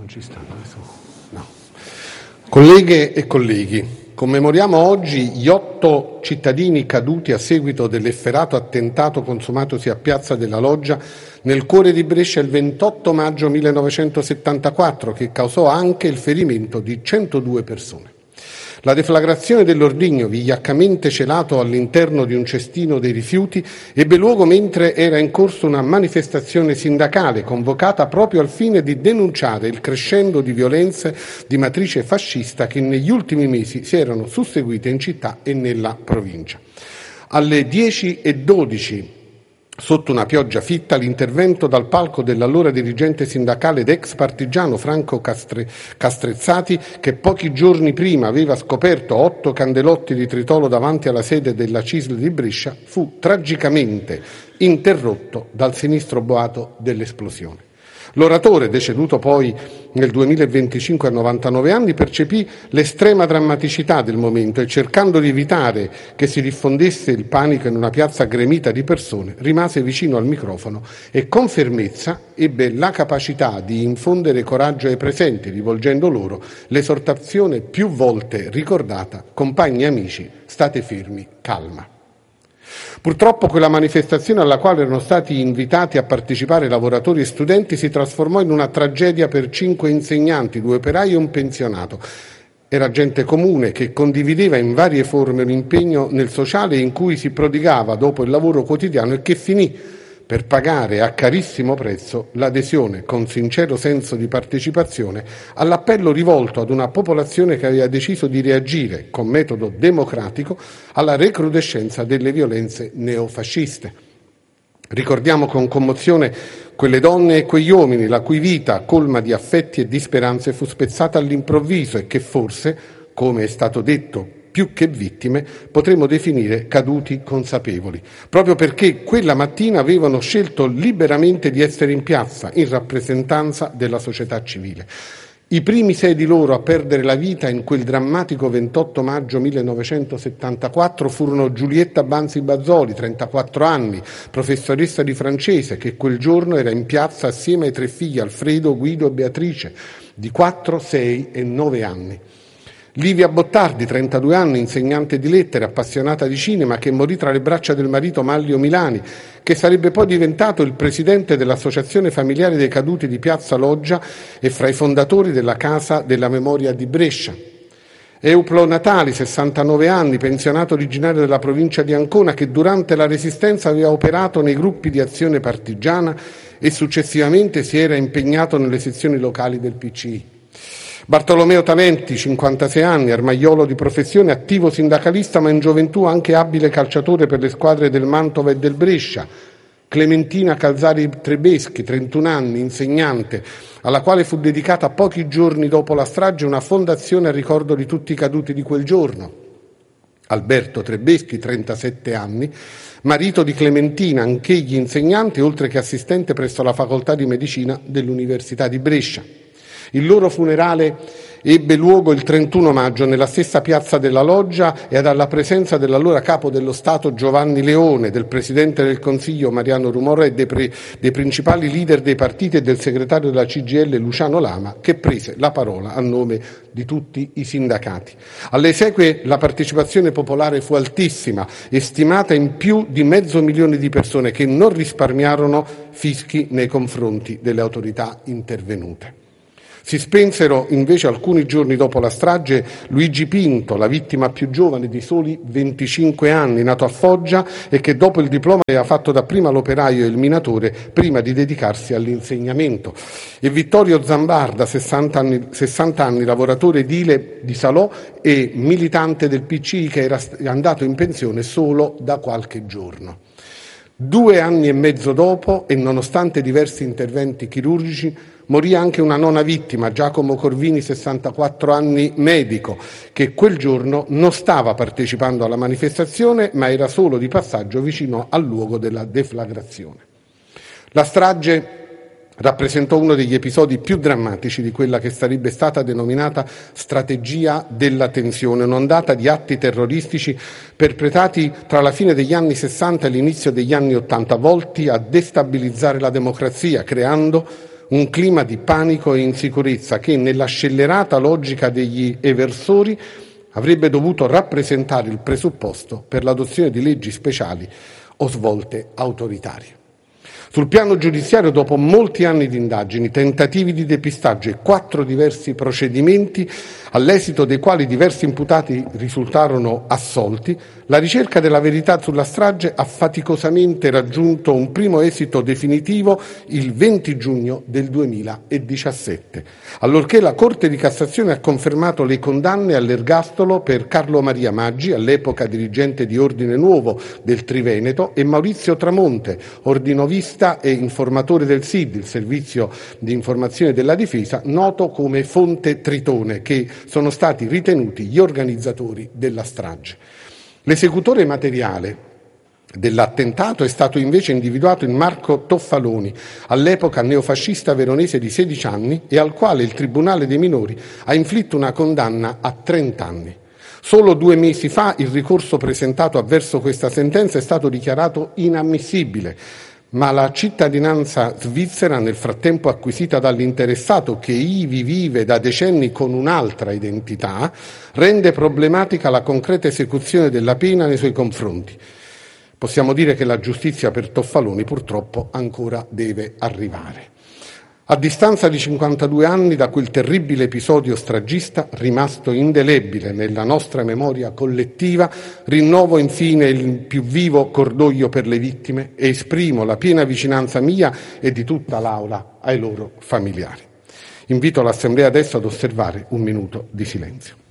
Non ci stanno adesso? No. Colleghe e colleghi, commemoriamo oggi gli 8 cittadini caduti a seguito dell'efferato attentato consumatosi a Piazza della Loggia nel cuore di Brescia il 28 maggio 1974, che causò anche il ferimento di 102 persone. La deflagrazione dell'ordigno, vigliaccamente celato all'interno di un cestino dei rifiuti, ebbe luogo mentre era in corso una manifestazione sindacale convocata proprio al fine di denunciare il crescendo di violenze di matrice fascista che negli ultimi mesi si erano susseguite in città e nella provincia. Alle 10:12, sotto una pioggia fitta, l'intervento dal palco dell'allora dirigente sindacale ed ex partigiano Franco Castrezzati, che pochi giorni prima aveva scoperto 8 candelotti di tritolo davanti alla sede della CISL di Brescia, fu tragicamente interrotto dal sinistro boato dell'esplosione. L'oratore, deceduto poi nel 2025 a 99 anni, percepì l'estrema drammaticità del momento e, cercando di evitare che si diffondesse il panico in una piazza gremita di persone, rimase vicino al microfono e con fermezza ebbe la capacità di infondere coraggio ai presenti, rivolgendo loro l'esortazione più volte ricordata: compagni e amici, state fermi, calma. Purtroppo quella manifestazione, alla quale erano stati invitati a partecipare lavoratori e studenti, si trasformò in una tragedia per 5 insegnanti, 2 operai e un pensionato. Era gente comune che condivideva in varie forme un impegno nel sociale in cui si prodigava dopo il lavoro quotidiano e che finì per pagare a carissimo prezzo l'adesione, con sincero senso di partecipazione, all'appello rivolto ad una popolazione che aveva deciso di reagire con metodo democratico alla recrudescenza delle violenze neofasciste. Ricordiamo con commozione quelle donne e quegli uomini la cui vita, colma di affetti e di speranze, fu spezzata all'improvviso e che forse, come è stato detto, più che vittime, potremmo definire caduti consapevoli, proprio perché quella mattina avevano scelto liberamente di essere in piazza in rappresentanza della società civile. I primi 6 di loro a perdere la vita in quel drammatico 28 maggio 1974 furono Giulietta Banzi Bazzoli, 34 anni, professoressa di francese, che quel giorno era in piazza assieme ai 3 figli Alfredo, Guido e Beatrice, di 4, 6 e 9 anni. Livia Bottardi, 32 anni, insegnante di lettere, appassionata di cinema, che morì tra le braccia del marito Manlio Milani, che sarebbe poi diventato il presidente dell'Associazione Familiare dei Caduti di Piazza Loggia e fra i fondatori della Casa della Memoria di Brescia. Euplo Natali, 69 anni, pensionato originario della provincia di Ancona, che durante la Resistenza aveva operato nei gruppi di azione partigiana e successivamente si era impegnato nelle sezioni locali del PCI. Bartolomeo Talenti, 56 anni, armaiolo di professione, attivo sindacalista ma in gioventù anche abile calciatore per le squadre del Mantova e del Brescia. Clementina Calzari Trebeschi, 31 anni, insegnante, alla quale fu dedicata pochi giorni dopo la strage una fondazione a ricordo di tutti i caduti di quel giorno. Alberto Trebeschi, 37 anni, marito di Clementina, anch'egli insegnante, oltre che assistente presso la Facoltà di Medicina dell'Università di Brescia. Il loro funerale ebbe luogo il 31 maggio nella stessa piazza della Loggia e alla presenza dell'allora capo dello Stato Giovanni Leone, del Presidente del Consiglio Mariano Rumorra e dei principali leader dei partiti e del segretario della CGIL Luciano Lama, che prese la parola a nome di tutti i sindacati. Alle esequie la partecipazione popolare fu altissima, stimata in più di 500.000 di persone che non risparmiarono fischi nei confronti delle autorità intervenute. Si spensero invece alcuni giorni dopo la strage Luigi Pinto, la vittima più giovane di soli 25 anni, nato a Foggia e che dopo il diploma aveva fatto dapprima l'operaio e il minatore prima di dedicarsi all'insegnamento. E Vittorio Zambarda, 60 anni, lavoratore edile di Salò e militante del PCI, che era andato in pensione solo da qualche giorno. 2 anni e mezzo dopo, e nonostante diversi interventi chirurgici, morì anche una nona vittima, Giacomo Corvini, 64 anni, medico, che quel giorno non stava partecipando alla manifestazione, ma era solo di passaggio vicino al luogo della deflagrazione. La strage rappresentò uno degli episodi più drammatici di quella che sarebbe stata denominata strategia della tensione, un'ondata di atti terroristici perpetrati tra la fine degli anni 60 e l'inizio degli anni 80, volti a destabilizzare la democrazia, creando un clima di panico e insicurezza che, nella scellerata logica degli eversori, avrebbe dovuto rappresentare il presupposto per l'adozione di leggi speciali o svolte autoritarie. Sul piano giudiziario, dopo molti anni di indagini, tentativi di depistaggio e 4 diversi procedimenti, all'esito dei quali diversi imputati risultarono assolti, la ricerca della verità sulla strage ha faticosamente raggiunto un primo esito definitivo il 20 giugno del 2017, allorché la Corte di Cassazione ha confermato le condanne all'ergastolo per Carlo Maria Maggi, all'epoca dirigente di Ordine Nuovo del Triveneto, e Maurizio Tramonte, ordinovista e informatore del SID, il Servizio di Informazione della Difesa, noto come Fonte Tritone, che sono stati ritenuti gli organizzatori della strage. L'esecutore materiale dell'attentato è stato invece individuato in Marco Toffaloni, all'epoca neofascista veronese di 16 anni e al quale il Tribunale dei minori ha inflitto una condanna a 30 anni. Solo 2 mesi fa il ricorso presentato avverso questa sentenza è stato dichiarato inammissibile, ma la cittadinanza svizzera, nel frattempo acquisita dall'interessato, che ivi vive da decenni con un'altra identità, rende problematica la concreta esecuzione della pena nei suoi confronti. Possiamo dire che la giustizia per Toffaloni purtroppo ancora deve arrivare. A distanza di 52 anni da quel terribile episodio stragista, rimasto indelebile nella nostra memoria collettiva, rinnovo infine il più vivo cordoglio per le vittime e esprimo la piena vicinanza mia e di tutta l'Aula ai loro familiari. Invito l'Assemblea adesso ad osservare un minuto di silenzio.